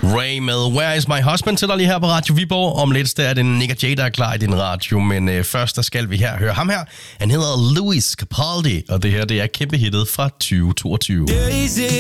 Ray med Where is my husband til dig lige her på Radio Viborg. Om lidt er det Nick og Jay, der er klar i din radio, men først der skal vi høre ham her. Han hedder Lewis Capaldi, og det her det er kæmpe hittet fra 2022.